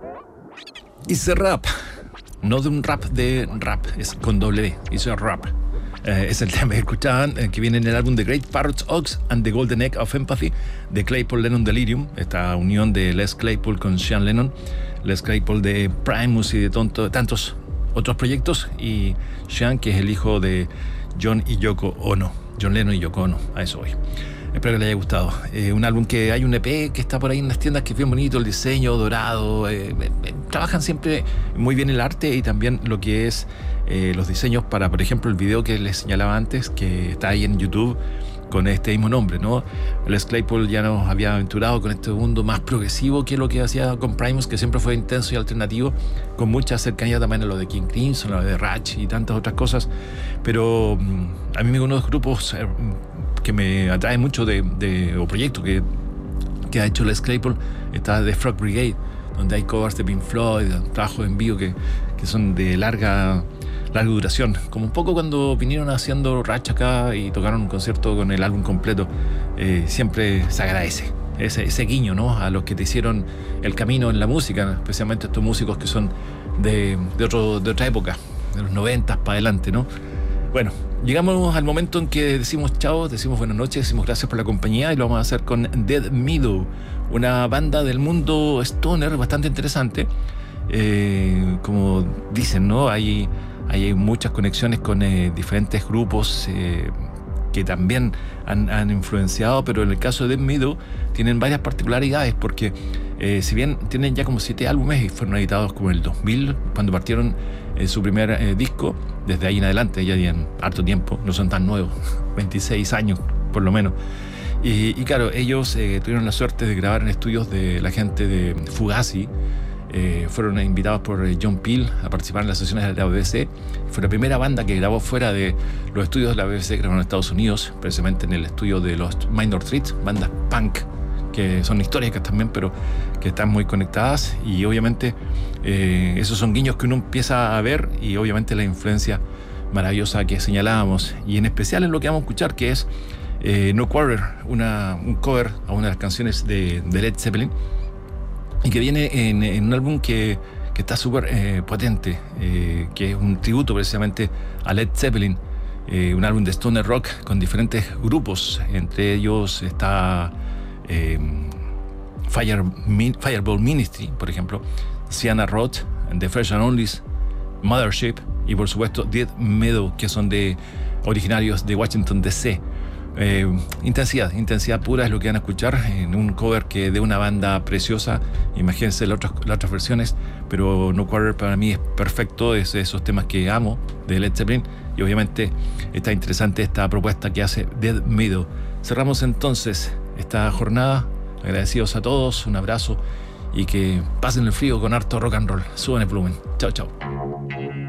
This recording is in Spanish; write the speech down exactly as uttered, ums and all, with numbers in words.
It's a Rap. No de un rap de rap, es con doble D. It's a Rap. Eh, es el tema que escuchaban, eh, que viene en el álbum The Great Parrot Ox and the Golden Egg of Empathy de Claypool Lennon Delirium, esta unión de Les Claypool con Sean Lennon, Les Claypool de Primus y de tonto, tantos otros proyectos, y Sean, que es el hijo de John y Yoko Ono, John Lennon y Yoko Ono, a eso voy. Espero que les haya gustado. Eh, un álbum que hay un E P que está por ahí en las tiendas, que es bien bonito, el diseño dorado. Eh, eh, trabajan siempre muy bien el arte y también lo que es eh, los diseños para, por ejemplo, el video que les señalaba antes, que está ahí en YouTube con este mismo nombre, ¿no? Les Claypool ya nos había aventurado con este mundo más progresivo que lo que hacía con Primus, que siempre fue intenso y alternativo, con mucha cercanía también a lo de King Crimson, a lo de Ratch y tantas otras cosas. Pero a mí uno de los grupos eh, que me atrae mucho de, de o proyecto que, que ha hecho Les Claypool está The Frog Brigade, donde hay covers de Pink Floyd, trabajos en vivo que, que son de larga larga duración, como un poco cuando vinieron haciendo Ratch acá y tocaron un concierto con el álbum completo. Eh, siempre se agradece ese, ese guiño, ¿no?, a los que te hicieron el camino en la música, especialmente estos músicos que son de, de, otro, de otra época, de los noventas para adelante, ¿no? Bueno, llegamos al momento en que decimos chao, decimos buenas noches, decimos gracias por la compañía, y lo vamos a hacer con Dead Meadow, una banda del mundo stoner bastante interesante. Eh, como dicen, ¿no?, hay, hay muchas conexiones con eh, diferentes grupos eh, que también han, han influenciado, pero en el caso de Dead Meadow tienen varias particularidades, porque eh, si bien tienen ya como siete álbumes y fueron editados como en el dos mil, cuando partieron eh, su primer eh, disco, desde ahí en adelante ya tienen harto tiempo, no son tan nuevos, veintiséis años por lo menos. Y, y claro, ellos eh, tuvieron la suerte de grabar en estudios de la gente de Fugazi. Eh, fueron invitados por John Peel a participar en las sesiones de la B B C. Fue la primera banda que grabó fuera de los estudios de la B B C, que grabaron en Estados Unidos, precisamente en el estudio de los Minor Threat, bandas punk que son históricas también, pero que están muy conectadas. Y obviamente eh, esos son guiños que uno empieza a ver, y obviamente la influencia maravillosa que señalábamos, y en especial en lo que vamos a escuchar, que es eh, No Quarter, una, un cover a una de las canciones de, de Led Zeppelin, y que viene en, en un álbum que, que está súper eh, potente, eh, que es un tributo precisamente a Led Zeppelin, eh, un álbum de stoner rock con diferentes grupos. Entre ellos está eh, Fire, Fireball Ministry, por ejemplo, Sienna Roth, The Fresh and Onlys, Mothership y por supuesto Dead Meadow, que son de originarios de Washington D C. Eh, intensidad, intensidad pura es lo que van a escuchar en un cover que de una banda preciosa. Imagínense las otras, las otras versiones, pero No Quarter para mí es perfecto, es de esos temas que amo de Led Zeppelin, y obviamente está interesante esta propuesta que hace Dead Meadow. Cerramos entonces esta jornada, agradecidos a todos, un abrazo, y que pasen el frío con harto rock and roll. Suban el volumen. Chao, chao.